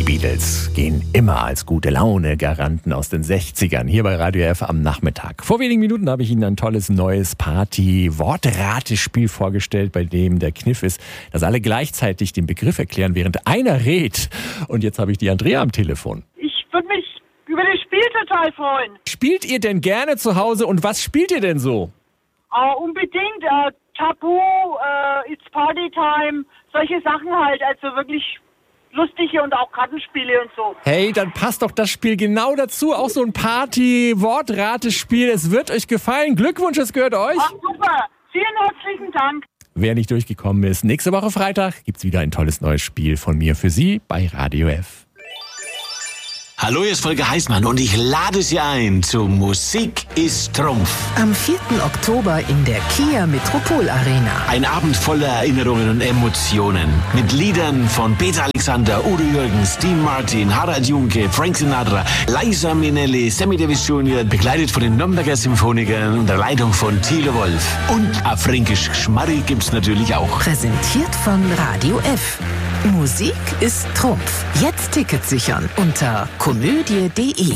Beatles gehen immer als gute Laune-Garanten aus den 60ern hier bei Radio F am Nachmittag. Vor wenigen Minuten habe ich Ihnen ein tolles neues Party-Wortratespiel vorgestellt, bei dem der Kniff ist, dass alle gleichzeitig den Begriff erklären, während einer redet. Und jetzt habe ich die Andrea am Telefon. Ich würde mich über das Spiel total freuen. Spielt ihr denn gerne zu Hause und was spielt ihr denn so? Unbedingt. Tabu, It's Party Time, solche Sachen halt, also wirklich lustige und auch Kartenspiele und so. Hey, dann passt doch das Spiel genau dazu. Auch so ein Party-Wortratespiel. Es wird euch gefallen. Glückwunsch, es gehört euch. Ach, super. Vielen herzlichen Dank. Wer nicht durchgekommen ist, nächste Woche Freitag gibt's wieder ein tolles neues Spiel von mir für Sie bei Radio F. Hallo, hier ist Volker Heißmann und ich lade Sie ein zu Musik ist Trumpf. Am 4. Oktober in der Kia Metropol Arena. Ein Abend voller Erinnerungen und Emotionen. Mit Liedern von Peter Alexander, Udo Jürgens, Dean Martin, Harald Junke, Frank Sinatra, Liza Minnelli, Sammy Davis Jr., begleitet von den Nürnberger Symphonikern unter Leitung von Thilo Wolf. Und a fränkisch Schmarri gibt's natürlich auch. Präsentiert von Radio F. Musik ist Trumpf. Jetzt Tickets sichern unter komödie.de.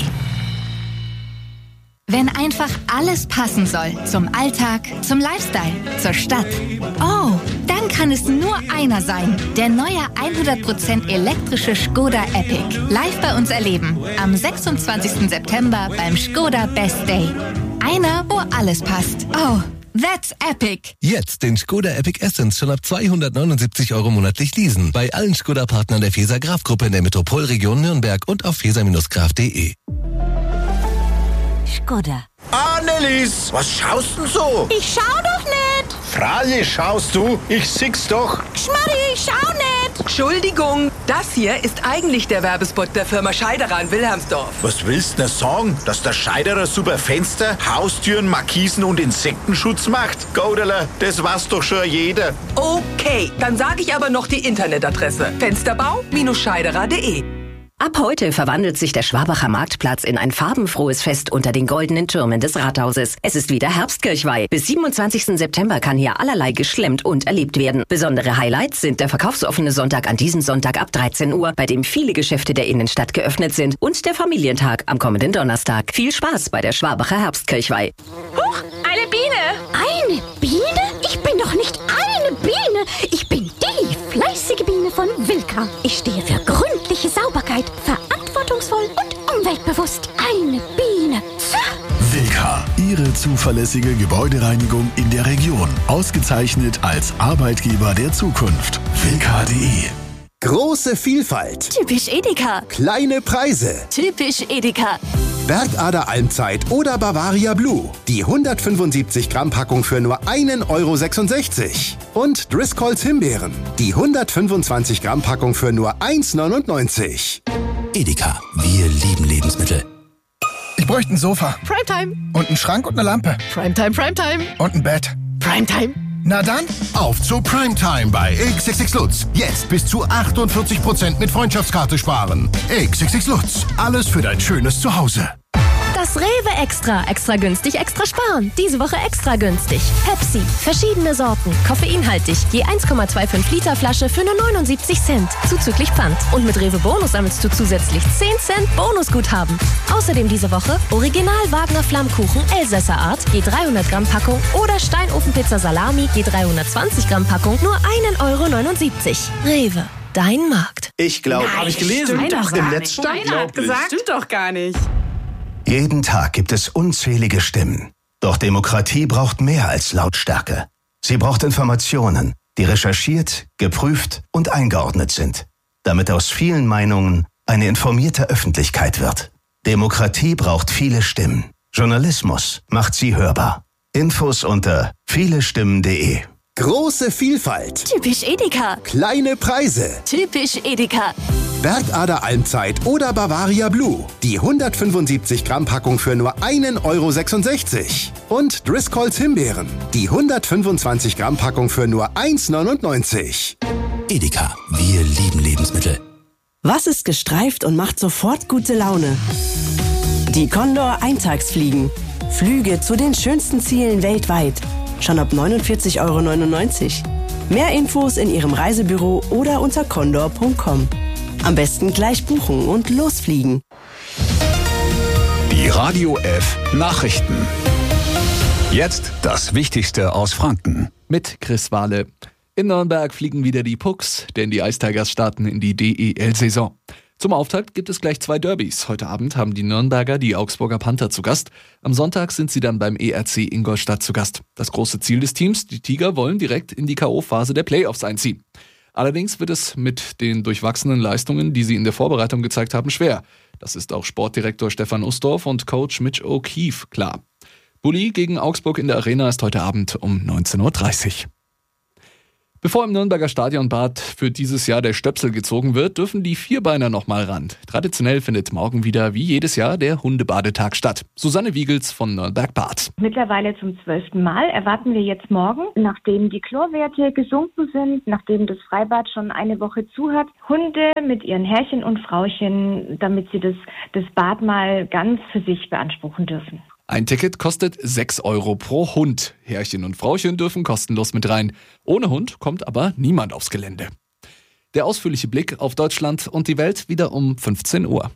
Wenn einfach alles passen soll. Zum Alltag, zum Lifestyle, zur Stadt. Oh, dann kann es nur einer sein. Der neue 100% elektrische Skoda Epic. Live bei uns erleben. Am 26. September beim Skoda Best Day. Einer, wo alles passt. Oh, that's epic. Jetzt den Skoda Epic Essence schon ab 279 € monatlich leasen. Bei allen Skoda-Partnern der Feser-Graf-Gruppe in der Metropolregion Nürnberg und auf feser-graf.de. Skoda. Annelies, was schaust denn so? Ich schau doch nicht. Freilich schaust du, ich sieh's doch. Schmarri, ich schau nicht. Entschuldigung, das hier ist eigentlich der Werbespot der Firma Scheiderer in Wilhelmsdorf. Was willst du denn sagen? Dass der Scheiderer super Fenster, Haustüren, Markisen und Insektenschutz macht? Goderler, das weiß doch schon jeder. Okay, dann sage ich aber noch die Internetadresse. Fensterbau-scheiderer.de. Ab heute verwandelt sich der Schwabacher Marktplatz in ein farbenfrohes Fest unter den goldenen Türmen des Rathauses. Es ist wieder Herbstkirchweih. Bis 27. September kann hier allerlei geschlemmt und erlebt werden. Besondere Highlights sind der verkaufsoffene Sonntag an diesem Sonntag ab 13 Uhr, bei dem viele Geschäfte der Innenstadt geöffnet sind, und der Familientag am kommenden Donnerstag. Viel Spaß bei der Schwabacher Herbstkirchweih. Huch, eine Biene. Eine Biene? Ich bin doch nicht eine Biene. Ich bin die fleißige Biene von Wilka. Ich stehe für gründliche Sauberkeit, verantwortungsvoll und umweltbewusst. Eine Biene. Wilka, Ihre zuverlässige Gebäudereinigung in der Region. Ausgezeichnet als Arbeitgeber der Zukunft. Wilka.de. Große Vielfalt. Typisch Edeka. Kleine Preise. Typisch Edeka. Bergader Almzeit oder Bavaria Blue. Die 175 Gramm Packung für nur 1,66 €. Und Driscolls Himbeeren. Die 125 Gramm Packung für nur 1,99 €. Edeka, wir lieben Lebensmittel. Ich bräuchte ein Sofa. Primetime. Und einen Schrank und eine Lampe. Primetime, Primetime. Und ein Bett. Primetime. Na dann, Auf zu Primetime bei XXX Lutz. Jetzt bis zu 48% mit Freundschaftskarte sparen. XXX Lutz. Alles für dein schönes Zuhause. Das Rewe Extra. Extra günstig, extra sparen. Diese Woche extra günstig. Pepsi. Verschiedene Sorten. Koffeinhaltig. Je 1,25 Liter Flasche für nur 79 Cent. Zuzüglich Pfand. Und mit Rewe Bonus sammelst du zusätzlich 10 Cent Bonusguthaben. Außerdem diese Woche Original Wagner Flammkuchen Elsässer Art. Je 300 Gramm Packung. Oder Steinofenpizza Salami. Je 320 Gramm Packung. Nur 1,79 €. Rewe. Dein Markt. Ich glaube, Habe ich gelesen. Im Netz stand. Keiner hat gesagt. Stimmt doch gar nicht. Jeden Tag gibt es unzählige Stimmen. Doch Demokratie braucht mehr als Lautstärke. Sie braucht Informationen, die recherchiert, geprüft und eingeordnet sind, damit aus vielen Meinungen eine informierte Öffentlichkeit wird. Demokratie braucht viele Stimmen. Journalismus macht sie hörbar. Infos unter vielestimmen.de. Große Vielfalt. Typisch Edeka. Kleine Preise. Typisch Edeka. Bergader Almzeit oder Bavaria Blue. Die 175 Gramm Packung für nur 1,66 €. Und Driscolls Himbeeren. Die 125 Gramm Packung für nur 1,99 €. Edeka, wir lieben Lebensmittel. Was ist gestreift und macht sofort gute Laune? Die Condor Eintagsfliegen. Flüge zu den schönsten Zielen weltweit. Schon ab 49,99 €. Mehr Infos in Ihrem Reisebüro oder unter condor.com. Am besten gleich buchen und losfliegen. Die Radio F Nachrichten. Jetzt das Wichtigste aus Franken. Mit Chris Wahle. In Nürnberg fliegen wieder die Pucks, denn die Ice Tigers starten in die DEL-Saison. Zum Auftakt gibt es gleich 2 Derbys. Heute Abend haben die Nürnberger die Augsburger Panther zu Gast. Am Sonntag sind sie dann beim ERC Ingolstadt zu Gast. Das große Ziel des Teams, die Tiger, wollen direkt in die K.O.-Phase der Playoffs einziehen. Allerdings wird es mit den durchwachsenen Leistungen, die sie in der Vorbereitung gezeigt haben, schwer. Das ist auch Sportdirektor Stefan Ustorf und Coach Mitch O'Keefe klar. Bulli gegen Augsburg in der Arena ist heute Abend um 19.30 Uhr. Bevor im Nürnberger Stadionbad für dieses Jahr der Stöpsel gezogen wird, dürfen die Vierbeiner nochmal ran. Traditionell findet morgen wieder wie jedes Jahr der Hundebadetag statt. Susanne Wiegels von Nürnberg-Bad. Mittlerweile zum 12. Mal erwarten wir jetzt morgen, nachdem die Chlorwerte gesunken sind, nachdem das Freibad schon eine Woche zu hat, Hunde mit ihren Herrchen und Frauchen, damit sie das Bad mal ganz für sich beanspruchen dürfen. Ein Ticket kostet 6 € pro Hund. Herrchen und Frauchen dürfen kostenlos mit rein. Ohne Hund kommt aber niemand aufs Gelände. Der ausführliche Blick auf Deutschland und die Welt wieder um 15 Uhr.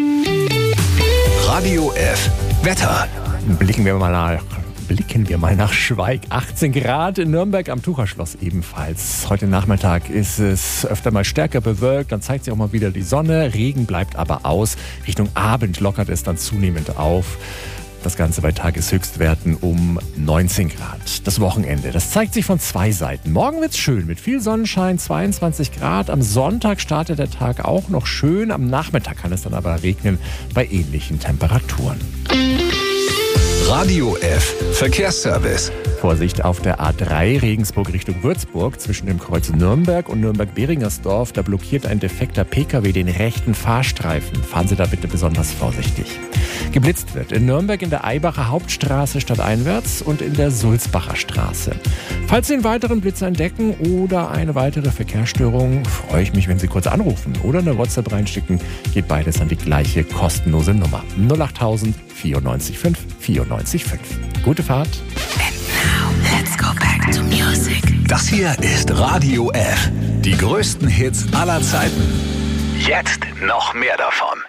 Radio F Wetter. Blicken wir mal nach Schweig. 18 Grad in Nürnberg am Tucherschloss ebenfalls. Heute Nachmittag ist es öfter mal stärker bewölkt, dann zeigt sich auch mal wieder die Sonne. Regen bleibt aber aus. Richtung Abend lockert es dann zunehmend auf. Das Ganze bei Tageshöchstwerten um 19 Grad. Das Wochenende, das zeigt sich von 2 Seiten. Morgen wird's schön mit viel Sonnenschein, 22 Grad. Am Sonntag startet der Tag auch noch schön. Am Nachmittag kann es dann aber regnen bei ähnlichen Temperaturen. Radio F Verkehrsservice. Vorsicht auf der A3 Regensburg Richtung Würzburg zwischen dem Kreuz Nürnberg und Nürnberg-Beringersdorf. Da blockiert ein defekter Pkw den rechten Fahrstreifen. Fahren Sie da bitte besonders vorsichtig. Geblitzt wird in Nürnberg in der Eibacher Hauptstraße stadteinwärts und in der Sulzbacher Straße. Falls Sie einen weiteren Blitz entdecken oder eine weitere Verkehrsstörung, freue ich mich, wenn Sie kurz anrufen oder eine WhatsApp reinschicken. Geht beides an die gleiche kostenlose Nummer 08000 94 5 94 5. Gute Fahrt. Let's go back to music. Das hier ist Radio F. Die größten Hits aller Zeiten. Jetzt noch mehr davon.